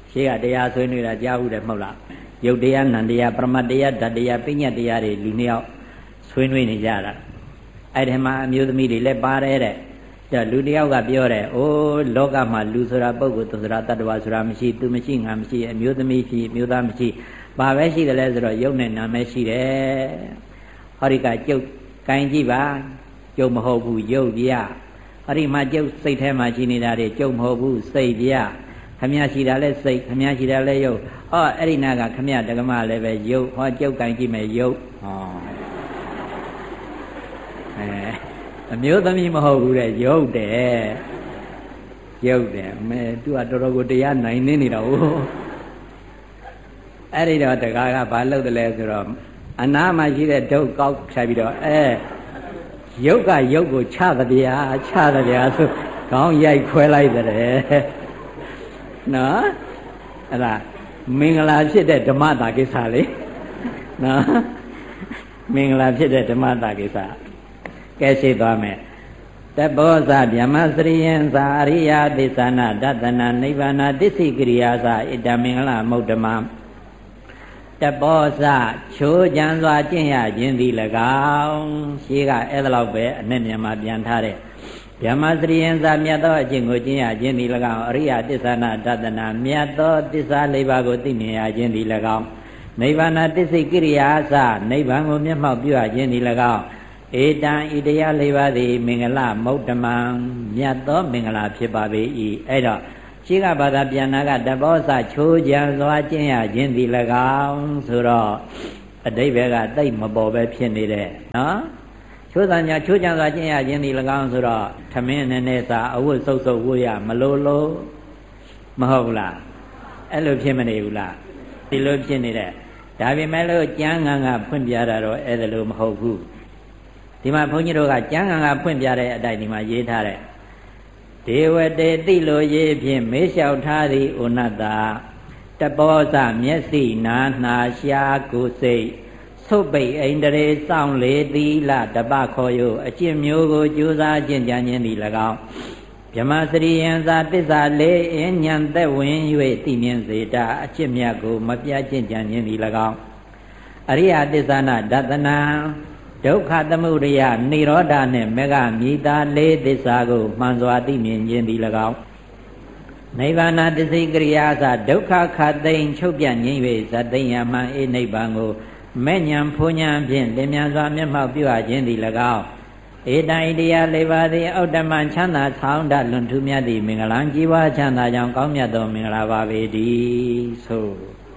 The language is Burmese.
ရှေ့ကတရားဆွေးနွေးတာကြားဘူးတယ်မဟုတ်လားယုတ်တရားနံတရားပရမတ်တရားဓာတ်တရားပညာတရားတွေလူနှစ်ယောက်ဆွေးနွေးနေကြတာအဲ့ဒီမှာအမျိုးသမီးတွေလည်းပါတယ်တဲ့လူတစ်ယောက်ကပြောတယ်အိုးလောကမှာလူဆိုတာပုဂ္ဂိုလ်သူဆိုတာတ attva ဆိုတာမရှိသူမရှိငါမရှိအမျိုးသမီးရှိအမျိုးသားမရှိဘာပဲရှိတယ်လဲဆိုတော့ယုတ်နဲ့နာမဲရှိတယ်ဟောဒီကကျုပ်ကိုင်းကြည့်ပါကျုပ်မဟုတ်ဘူးယုတ်ပြဟောဒီမှာကျုပ်စိတ်ထဲမှာရှိနေတာတွေကျုပ်မဟုတ်ဘူးစိတ်ပြခမရရှိတာလဲစိတ်ခမရရှိတာလဲယုတ်ဟောအဲ့ဒီနာကခမရတက္ကမလည်းပဲယုတ်ဟောကျုပ်ကိုင်းကြည့်မယ်ယုတ်ဟောအမျိုးသမီးမဟုတ်ဘူးတဲ့ရုပ်တယ်ရုပ်တယ်မဲသူကတော်တော်ကိုတရားနိုင်နေနေတာဟုတ်အဲ့ဒီတော့တကားကဘာလုပ်တယ်လဲဆိုတော့အနားမှာရှိတဲ့ဒုတ်ကောက်ဖြတ်ပြီးတော့ရုပ်ကရုပ်ကိုချသဗျာဆိုခေါင်းရိုက်ခွဲလိုက်တယ်နော်အဲ့ဒါမင်္ဂလာဖြစ်တဲ့ဓမ္မတာကိစ္စလေနော်မင်္ဂလာဖြစ်တဲ့ဓမ္မတာကိစ္စကဲရှိသွားမယ်တဘောဇဗျမစရိယံသာအရိယသစ္ဆနာတတနာနိဗ္ဗာန်တစ္ဆိကရိယာသာဣတမင်္ဂလမုဒ္ဓမတဘောဇချိုးကြံစွာကျင့်ရခြင်းသည်၎င်းရှိကအဲ့ဒါလောက်ပဲအနဲ့မြန်မာပြန်ထားတဲ့ဗျမစရိယံသာမြတ်သောအကျင့်ကိုကျင့်ရခြင်းသည်၎င်းအရိယသစ္ဆနာတတနာမြတ်သောသစ္စာလေးပါးကိုသိမြင်ရခြင်းသည်၎င်းနိဗ္ဗာန်တစ္ဆိကရိယာသာနိဗ္ဗာန်ကိုမျက်မှောက်ပြုရခြင်းသည်၎င်းဧတံဤတရားလေးပါးသည်မင်္ဂလမုဒ္ဓမံမြတ်သောမင်္ဂလာဖြစ်ပါပေ၏အဲ့တော့ရှိကဘာသာပြန်နာကတဘောဇချိုးကြံစွာကျင့်ရခြင်းသည်၎င်းဆိုတော့အဓိပ္ပာယ်ကတိတ်မပေါ်ပဲဖြစ်နေတယ်နော်ချိုးကြံစွာကျင့်ရခြင်းသည်၎င်းဆိုတော့ထမင်းနဲ့စာအဝတ်စုပ်ဝတ်ရမလို့မဟုတ်လားအဲ့လိုဖြစ်မနေဘူးလားဒီလိုဖြစ်နေတဲ့ဒါပေမဲ့လို့ကျမ်းဂန်ကဖွင့်ပြတာတော့အဲ့ဒါလိုမဟုတ်ဘူးဒီမှာဘုန်းကြီးတို့ကကျမ်းဂန်ကဖွင့်ပြတဲ့အတိုင်းဒီမှာရေးထားတဲ့ဒေဝတေတိလိုရေးဖြင့်မေးလျှောက်ထားသည်ဩနတ္တတဘောဇမျက်စိနာနှာရှားကိုယ်စိတ်သုတ်ပိတ်အိန္ဒြေစောင့်လေသီလတပခေါ်ယအကျင့်မျိုးကိုကြိုးစားကျင့်ကြံခြင်းသည်၎င်းဗြဟ္မစရိယံသာတစ္ဆာလေးအဉ္ဉံသက်ဝင်၍သိမြင်စေတာအကျင့်မြတ်ကိုမပြတ်ကျင့်ကြံခြင်းသည်၎င်းအရိယသစ္ဆနာဒသနာဒုက္ခသမုဒယနိရောဓနှင့်မေဃမိတာလေးသစ္စာကိုမှန်စွာသိမြင်ခြင်းသည်၎င်းနိဗ္ဗာန်တစ္ဆိကရိယာသဒုက္ခခသိမ့်ချုပ်ပြငြိမ့်၍ဇတိယမံအေနိဗ္ဗာန်ကိုမဲ့ညာဖူးညာဖြင့်လင်မြန်စွာမျက်မှောက်ပြုအပ်ခြင်းသည်၎င်းဧတံဣတရားလေးပါးသည်ဩတ္တမချမ်းသာဆောင်းတလွန်ထူးမြတ်သည့်မင်္ဂလာကြီးပွားချမ်းသာကြောင်းကောင်းမြတ်သောမင်္ဂလာပါပေတည်းဆို